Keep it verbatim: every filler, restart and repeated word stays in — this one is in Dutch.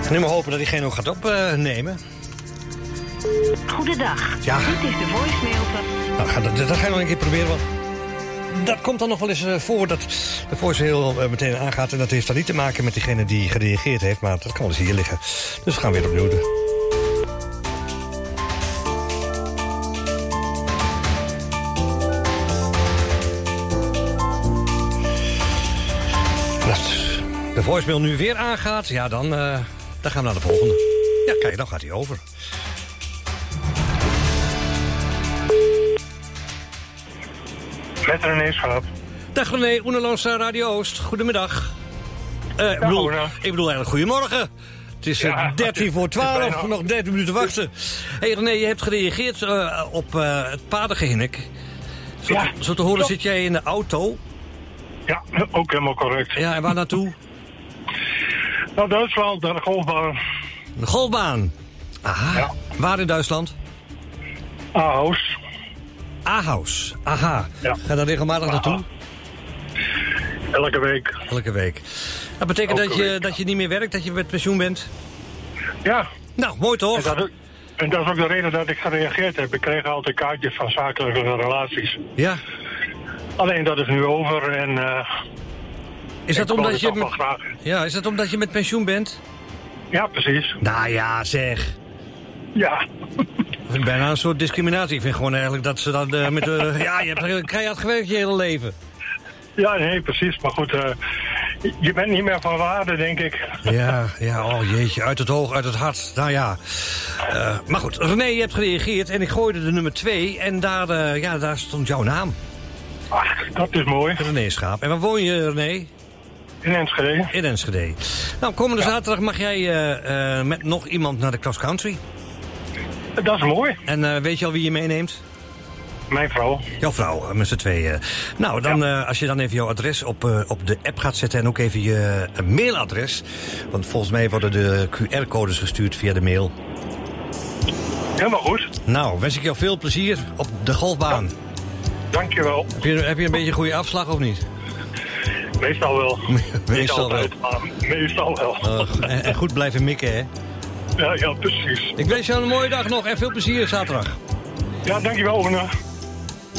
En nu maar hopen dat diegene ook gaat opnemen. Goedendag. Ja. Dit is de voicemail van... Nou, dat, dat ga je nog een keer proberen, want dat komt dan nog wel eens uh, voor dat de voicemail uh, meteen aangaat. En dat heeft dan niet te maken met diegene die gereageerd heeft, maar dat kan wel eens hier liggen. Dus we gaan weer opnieuw doen. Als de voicemail nu weer aangaat, ja, dan, uh, dan gaan we naar de volgende. Ja, kijk, dan gaat hij over. Met René Schaap. Dag René, Oenerlandse Radio Oost. Goedemiddag. Uh, ik, bedoel, ik bedoel eigenlijk goedemorgen. Het is uh, ja, dertien voor twaalf, nog dertien minuten wachten. Hé hey René, je hebt gereageerd uh, op uh, het paardengehinnik. Zo, ja. Zo te horen zit jij in de auto. Ja, ook helemaal correct. Ja, en waar naartoe? Naar Duitsland, naar de golfbaan. De golfbaan? Aha. Ja. Waar in Duitsland? Ahaus. Ahaus, aha. Ja. Ga je daar regelmatig Aha. naartoe? Elke week. Elke week. Dat betekent dat je, dat je niet meer werkt, dat je met pensioen bent? Ja. Nou, mooi toch? En dat, en dat is ook de reden dat ik gereageerd heb. Ik kreeg altijd kaartjes van zakelijke relaties. Ja. Alleen dat is nu over en... Uh, is dat omdat je... Met, ja, is dat omdat je met pensioen bent? Ja, precies. Nou ja, zeg. Ja. Ik vind bijna een soort discriminatie. Ik vind gewoon eigenlijk dat ze dan uh, met... Uh, ja, je hebt keihard gewerkt je hele leven. Ja, nee, precies. Maar goed, uh, je bent niet meer van waarde, denk ik. Ja, ja, oh jeetje, uit het oog, uit het hart. Nou ja. Uh, maar goed, René, je hebt gereageerd en ik gooide de nummer twee en daar, uh, ja, daar stond jouw naam. Ach, dat is mooi. René Schaap. En waar woon je, René? In Enschede. In Enschede. Nou, komende ja. zaterdag mag jij uh, uh, met nog iemand naar de cross country. Dat is mooi. En uh, weet je al wie je meeneemt? Mijn vrouw. Jouw vrouw, met z'n tweeën. Nou, dan, ja. uh, als je dan even jouw adres op, uh, op de app gaat zetten en ook even je uh, mailadres. Want volgens mij worden de Q R-codes gestuurd via de mail. Helemaal goed. Nou, wens ik jou veel plezier op de golfbaan. Ja. Dankjewel. Heb je, heb je een beetje een goede afslag of niet? Meestal wel. Meestal wel. Meestal wel. Uh, en, en goed blijven mikken, hè? Ja, ja, precies. Ik wens jou een mooie dag nog en veel plezier zaterdag. Ja, dankjewel, Oene.